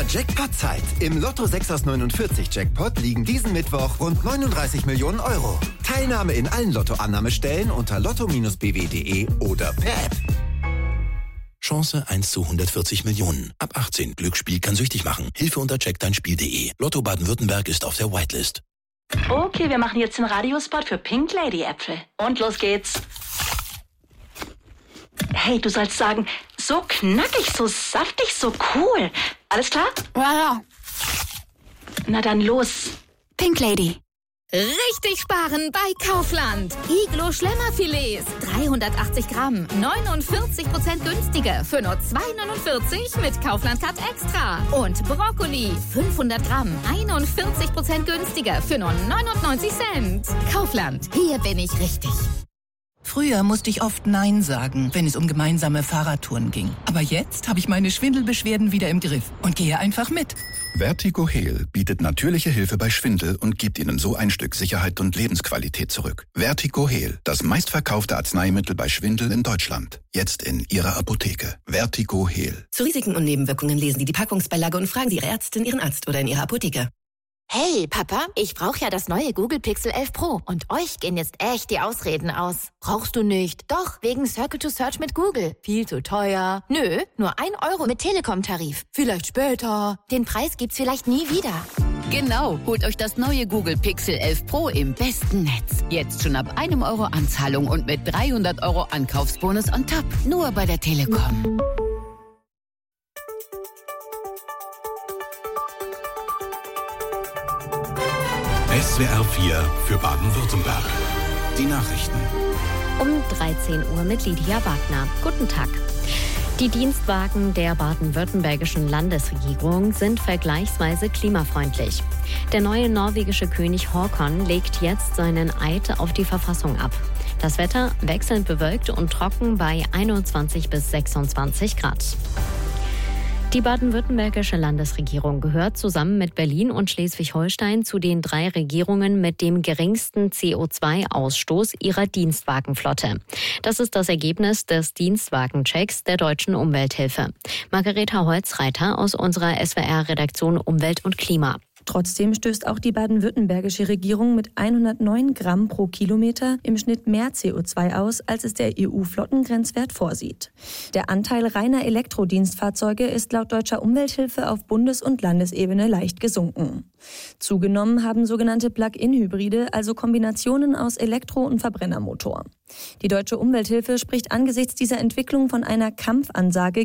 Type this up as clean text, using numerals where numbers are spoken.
Jackpot-Zeit. Im Lotto 6 aus 49 Jackpot liegen diesen Mittwoch rund 39 Millionen Euro. Teilnahme in allen Lottoannahmestellen unter lotto-bw.de oder per App. Chance 1 zu 140 Millionen. Ab 18. Glücksspiel kann süchtig machen. Hilfe unter checkdeinspiel.de. Lotto Baden-Württemberg ist auf der Whitelist. Okay, wir machen jetzt den Radiospot für Pink Lady Äpfel. Und los geht's. Hey, du sollst sagen, so knackig, so saftig, so cool. Alles klar? Ja. Na dann los. Pink Lady. Richtig sparen bei Kaufland. Iglo Schlemmerfilets, 380 Gramm, 49% günstiger für nur 2,49 mit Kaufland Cut Extra. Und Brokkoli, 500 Gramm, 41% günstiger für nur 99 Cent. Kaufland, hier bin ich richtig. Früher musste ich oft Nein sagen, wenn es um gemeinsame Fahrradtouren ging. Aber jetzt habe ich meine Schwindelbeschwerden wieder im Griff und gehe einfach mit. Vertigo Heal bietet natürliche Hilfe bei Schwindel und gibt Ihnen so ein Stück Sicherheit und Lebensqualität zurück. Vertigo Heal, das meistverkaufte Arzneimittel bei Schwindel in Deutschland. Jetzt in Ihrer Apotheke. Vertigo Heal. Zu Risiken und Nebenwirkungen lesen Sie die Packungsbeilage und fragen Sie Ihre Ärztin, Ihren Arzt oder in Ihrer Apotheke. Hey, Papa, ich brauche ja das neue Google Pixel 11 Pro. Und euch gehen jetzt echt die Ausreden aus. Brauchst du nicht? Doch, wegen Circle to Search mit Google. Viel zu teuer. Nö, nur 1 Euro mit Telekom-Tarif. Vielleicht später. Den Preis gibt's vielleicht nie wieder. Genau, holt euch das neue Google Pixel 11 Pro im besten Netz. Jetzt schon ab 1 Euro Anzahlung und mit 300 Euro Ankaufsbonus on top. Nur bei der Telekom. SWR 4 für Baden-Württemberg. Die Nachrichten. Um 13 Uhr mit Lydia Wagner. Guten Tag. Die Dienstwagen der baden-württembergischen Landesregierung sind vergleichsweise klimafreundlich. Der neue norwegische König Håkon legt jetzt seinen Eid auf die Verfassung ab. Das Wetter wechselnd bewölkt und trocken bei 21 bis 26 Grad. Die baden-württembergische Landesregierung gehört zusammen mit Berlin und Schleswig-Holstein zu den 3 Regierungen mit dem geringsten CO2-Ausstoß ihrer Dienstwagenflotte. Das ist das Ergebnis des Dienstwagenchecks der Deutschen Umwelthilfe. Margareta Holzreiter aus unserer SWR-Redaktion Umwelt und Klima. Trotzdem stößt auch die baden-württembergische Regierung mit 109 Gramm pro Kilometer im Schnitt mehr CO2 aus, als es der EU-Flottengrenzwert vorsieht. Der Anteil reiner Elektrodienstfahrzeuge ist laut Deutscher Umwelthilfe auf Bundes- und Landesebene leicht gesunken. Zugenommen haben sogenannte Plug-in-Hybride, also Kombinationen aus Elektro- und Verbrennermotor. Die Deutsche Umwelthilfe spricht angesichts dieser Entwicklung von einer Kampfansage